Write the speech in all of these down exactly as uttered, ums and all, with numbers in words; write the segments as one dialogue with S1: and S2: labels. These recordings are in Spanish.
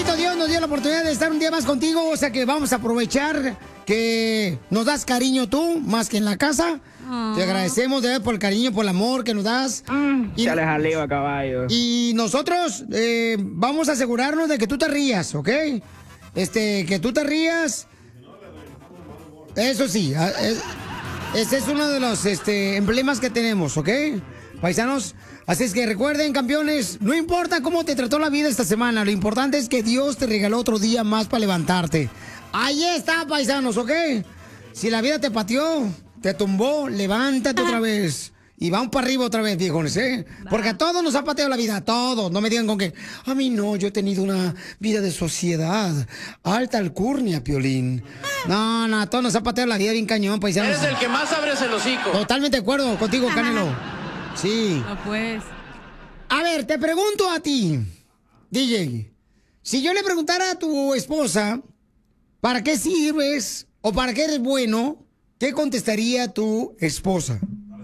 S1: bendito Dios nos dio la oportunidad de estar un día más contigo, o sea que vamos a aprovechar que nos das cariño tú, más que en la casa. Oh. Te agradecemos de ver por el cariño, por el amor que nos das.
S2: Mm, y, ya les jaleo a caballo.
S1: Y nosotros eh, vamos a asegurarnos de que tú te rías, ¿ok? Este, que tú te rías. Eso sí, es, ese es uno de los este, emblemas que tenemos, ¿ok? Paisanos, así es que recuerden, campeones, no importa cómo te trató la vida esta semana, lo importante es que Dios te regaló otro día más para levantarte. Ahí está, paisanos, ¿ok? Si la vida te pateó, te tumbó, levántate otra vez. Y vamos para arriba otra vez, viejones, ¿eh? Porque a todos nos ha pateado la vida, a todos. No me digan con que, a mí no, yo he tenido una vida de sociedad, alta alcurnia, Piolín. No, no, a todos nos ha pateado la vida bien cañón, paisanos.
S3: Eres el que más abres el hocico.
S1: Totalmente de acuerdo contigo, Canelo. Sí.
S4: No, pues.
S1: A ver, te pregunto a ti, D J. Si yo le preguntara a tu esposa, ¿para qué sirves o para qué eres bueno? ¿Qué contestaría tu esposa?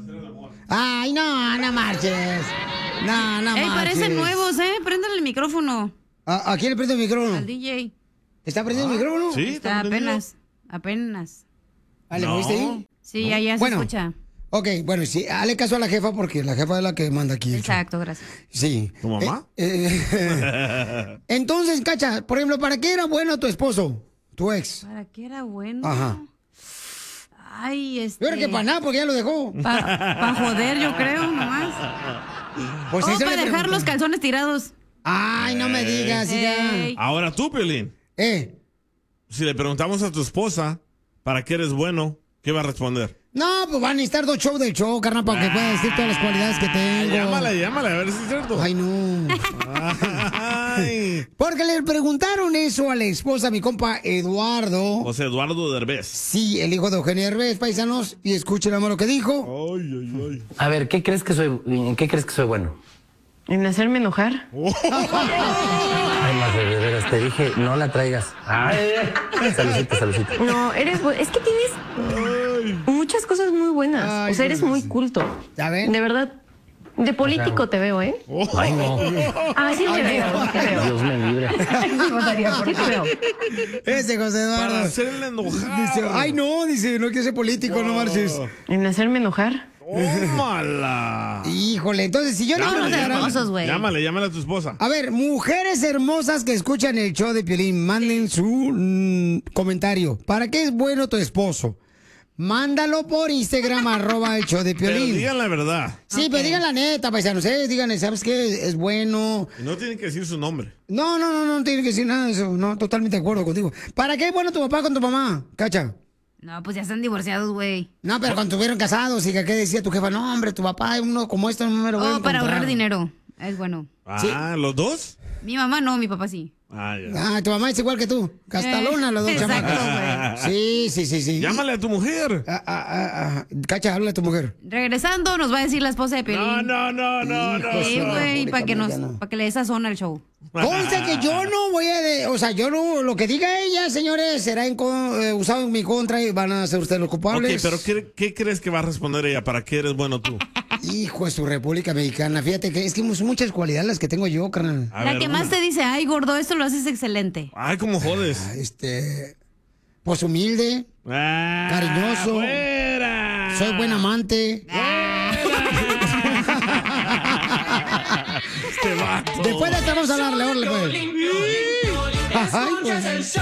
S1: Ay, no, no marches. No, no
S4: Ey,
S1: marches.
S4: parecen nuevos, ¿eh? Préndale el micrófono.
S1: ¿A, a quién le prende el micrófono?
S4: Al D J.
S1: ¿Está prendiendo ah, el micrófono?
S4: Sí, está, está apenas. Apenas.
S1: ¿Ah, le moviste ahí?
S4: Sí, no. Allá se
S1: bueno,
S4: escucha.
S1: Ok, bueno, sí, hazle caso a la jefa porque la jefa es la que manda aquí.
S4: Exacto, gracias.
S1: Sí.
S5: ¿Tu mamá?
S1: Eh, eh, entonces, Cacha, por ejemplo, ¿para qué era bueno tu esposo? Tu ex.
S4: ¿Para qué era bueno?
S1: Ajá.
S4: Ay, este...
S1: Yo creo que para nada, porque ya lo dejó.
S4: Para pa joder, yo creo, nomás.
S1: Pues
S4: o para dejar los calzones tirados.
S1: Ay, no me digas, ya.
S5: Ahora tú, Piolín.
S1: Eh.
S5: Si le preguntamos a tu esposa, ¿para qué eres bueno? ¿Qué va a responder?
S1: No, pues van a necesitar dos shows del show, carnal, para que pueda decir todas las cualidades que tengo.
S5: Llámala, llámala, a ver si es cierto.
S1: Ay, no. Ay. Porque le preguntaron eso a la esposa, mi compa Eduardo.
S5: José Eduardo Derbez.
S1: Sí, el hijo de Eugenio Derbez, paisanos. Y escuchen lo que dijo.
S5: Ay, ay, ay.
S6: A ver, ¿qué crees que soy, ¿en qué crees que soy bueno?
S4: ¿En hacerme enojar?
S6: Oh. Ay, más de veras, te dije, no la traigas. Ay, salucita, salucita.
S7: No, eres bueno. Es que tienes ay. muchas cosas muy buenas. Ay, o sea, eres muy culto.
S1: ¿Ya ven?
S7: De verdad. De político te veo, ¿eh?
S6: Ay, no.
S7: Ah, sí te veo, sí te veo.
S6: Dios me libre.
S7: Sí te veo.
S1: Ese José Eduardo.
S5: Para hacerle enojar.
S1: Dice, ay, no, dice, no quiero ser político, oh. no marches.
S7: ¿En hacerme enojar?
S5: ¡Tómala!
S1: Híjole, entonces si yo no...
S5: Llámale,
S1: no
S5: hermosos, güey. Llámale, llámale a tu esposa.
S1: A ver, mujeres hermosas que escuchan el show de Piolín, manden su mm, comentario. ¿Para qué es bueno tu esposo? Mándalo por Instagram, arroba el show de Piolín.
S5: Pero digan la verdad.
S1: Sí, okay. Pero digan la neta, paisanos, ¿eh? Díganle, ¿sabes qué? Es bueno.
S5: Y no tienen que decir su nombre.
S1: No, no, no, no tienen que decir nada de eso. No, totalmente de acuerdo contigo. ¿Para qué es bueno tu papá con tu mamá, Cacha?
S4: No, pues ya están divorciados, güey.
S1: No, pero cuando estuvieron casados, ¿y qué decía tu jefa? No, hombre, tu papá es uno como este, no me lo voy a
S4: Oh, para ahorrar dinero. Es bueno.
S5: Ah,
S1: ¿sí?
S5: ¿Los dos?
S4: Mi mamá no, mi papá sí.
S5: Ah, ya.
S1: Ah, tu mamá es igual que tú. Castalona, eh, los dos chamacos. Sí, sí, sí, sí.
S5: Llámale a tu mujer.
S1: Ah, ah, ah, ah. Cacha, háblale a tu mujer.
S4: Regresando, nos va a decir la esposa de Piolín.
S5: No, no, no, no, no.
S4: Sí, güey,
S5: no.
S4: para que nos, para que le dé sazón al show.
S1: Conste que yo no voy a, de, o sea, yo no, lo que diga ella, señores, será en, eh, usado en mi contra y van a ser ustedes los culpables.
S5: Ok, pero ¿qué, ¿qué crees que va a responder ella? ¿Para qué eres bueno tú?
S1: Hijo de su República Mexicana, fíjate que es que son muchas cualidades las que tengo yo, carnal.
S4: A la ver, que más una. Te dice, ay, gordo, esto lo haces excelente.
S5: Ay, ¿cómo jodes?
S1: Ah, este, pues humilde,
S5: ah,
S1: cariñoso,
S5: fuera.
S1: Soy buen amante.
S5: Este vato.
S1: Después de esto vamos a hablarle, órale, pues. Ay, pues.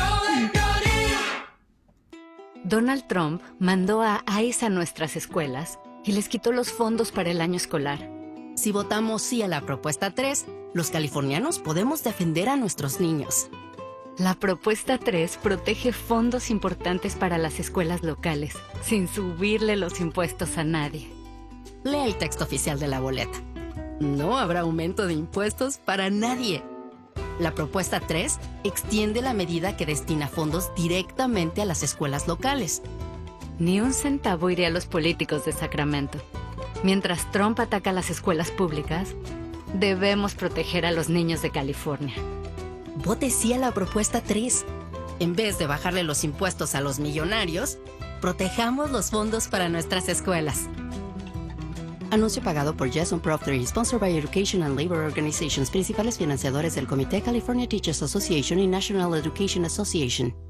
S8: Donald Trump mandó a ICE a nuestras escuelas y les quitó los fondos para el año escolar.
S9: Si votamos sí a la propuesta tres, los californianos podemos defender a nuestros niños.
S8: La propuesta tres protege fondos importantes para las escuelas locales, sin subirle los impuestos a nadie.
S9: Lee el texto oficial de la boleta. No habrá aumento de impuestos para nadie. La propuesta tres extiende la medida que destina fondos directamente a las escuelas locales.
S8: Ni un centavo irá a los políticos de Sacramento. Mientras Trump ataca a las escuelas públicas, debemos proteger a los niños de California.
S9: Vote sí a la propuesta tres. En vez de bajarle los impuestos a los millonarios, protejamos los fondos para nuestras escuelas. Anuncio pagado por Jason Proctor y sponsored by Education and Labor Organizations, principales financiadores del Comité California Teachers Association y National Education Association.